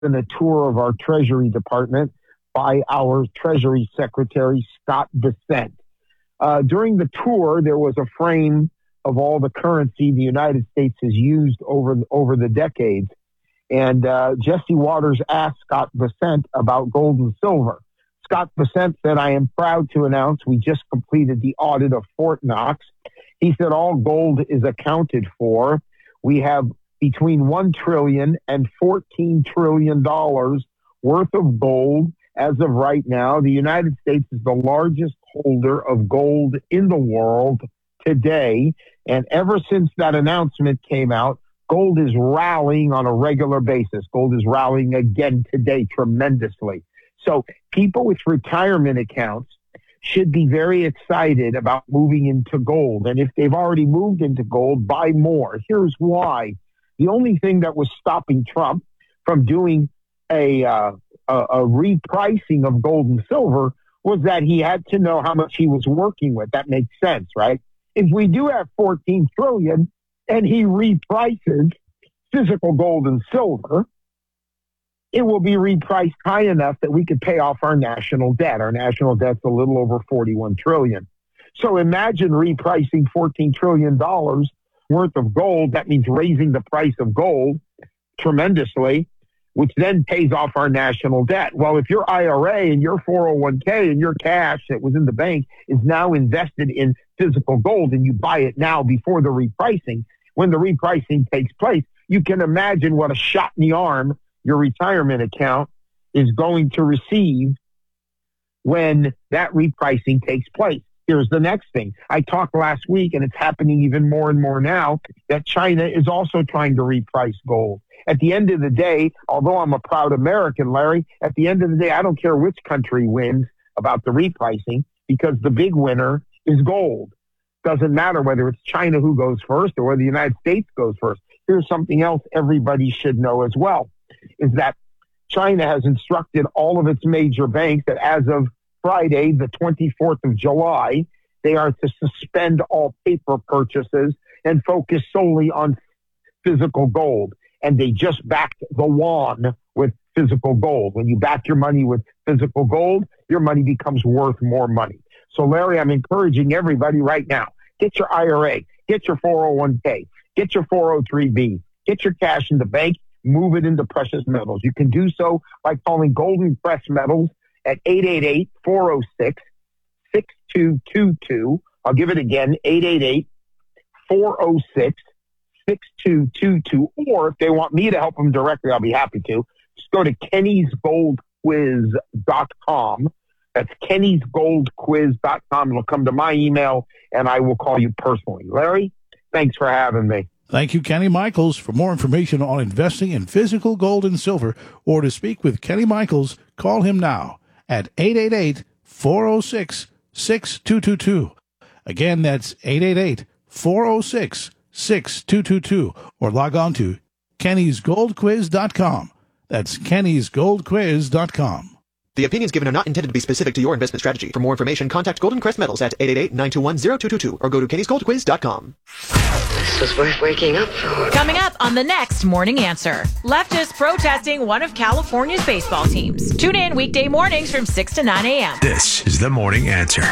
in a tour of our Treasury Department by our Treasury Secretary, Scott Bessent. During the tour, there was a frame of all the currency the United States has used over the decades. And Jesse Waters asked Scott Bessent about gold and silver. Scott Bessent said, I am proud to announce we just completed the audit of Fort Knox. He said all gold is accounted for. We have between $1 trillion and $14 trillion worth of gold as of right now. The United States is the largest holder of gold in the world today. And ever since that announcement came out, gold is rallying on a regular basis. Gold is rallying again today tremendously. So people with retirement accounts should be very excited about moving into gold. And if they've already moved into gold, buy more. Here's why. The only thing that was stopping Trump from doing a repricing of gold and silver was that he had to know how much he was working with. That makes sense, right? If we do have 14 trillion and he reprices physical gold and silver, it will be repriced high enough that we could pay off our national debt. Our national debt's a little over 41 trillion. So imagine repricing $14 trillion worth of gold. That means raising the price of gold tremendously, which then pays off our national debt. Well, if your IRA and your 401k and your cash that was in the bank is now invested in physical gold and you buy it now before the repricing, when the repricing takes place, you can imagine what a shot in the arm your retirement account is going to receive when that repricing takes place. Here's the next thing. I talked last week, and it's happening even more and more now, that China is also trying to reprice gold. At the end of the day, although I'm a proud American, Larry, at the end of the day, I don't care which country wins about the repricing because the big winner is gold. Doesn't matter whether it's China who goes first or whether the United States goes first. Here's something else everybody should know as well, is that China has instructed all of its major banks that as of Friday, the 24th of July, they are to suspend all paper purchases and focus solely on physical gold. And they just backed the yuan with physical gold. When you back your money with physical gold, your money becomes worth more money. So, Larry, I'm encouraging everybody right now, get your IRA, get your 401k, get your 403b, get your cash in the bank, move it into precious metals. You can do so by calling Golden Press Metals at 888-406-6222. I'll give it again, 888-406-6222. Or if they want me to help them directly, I'll be happy to. Just go to kennysgoldquiz.com. That's kennysgoldquiz.com. It'll come to my email, and I will call you personally. Larry, thanks for having me. Thank you, Kenny Michaels. For more information on investing in physical gold and silver or to speak with Kenny Michaels, call him now at 888-406-6222. Again, that's 888-406-6222. Or log on to kennysgoldquiz.com. That's kennysgoldquiz.com. The opinions given are not intended to be specific to your investment strategy. For more information, contact Golden Crest Metals at 888-921-0222 or go to kennysgoldquiz.com. This was worth waking up for. Coming up on the next Morning Answer. Leftists protesting one of California's baseball teams. Tune in weekday mornings from 6 to 9 a.m. This is the Morning Answer.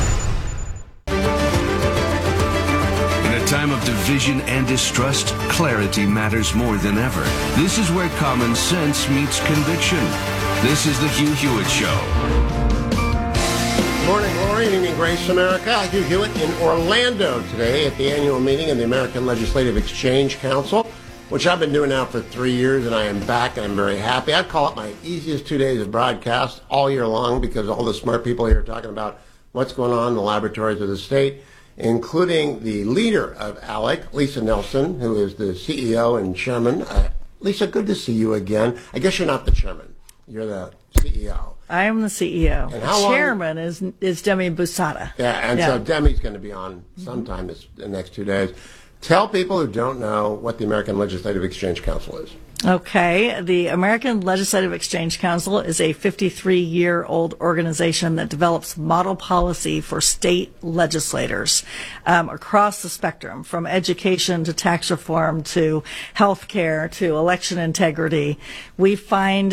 In a time of division and distrust, clarity matters more than ever. This is where common sense meets conviction. This is the Hugh Hewitt Show. Morning, Glory, and evening, Grace, America. Hugh Hewitt in Orlando today at the annual meeting of the American Legislative Exchange Council, which I've been doing now for 3 years, and I am back, and I'm very happy. I'd call it my easiest 2 days of broadcast all year long because all the smart people here are talking about what's going on in the laboratories of the state, including the leader of ALEC, Lisa Nelson, who is the CEO and chairman. Lisa, good to see you again. I guess you're not the chairman. You're the CEO. I am the CEO. And the chairman is Demi Busada. Yeah, and so Demi's going to be on sometime the next 2 days. Tell people who don't know what the American Legislative Exchange Council is. Okay. The American Legislative Exchange Council is a 53-year-old organization that develops model policy for state legislators across the spectrum, from education to tax reform to health care to election integrity. We find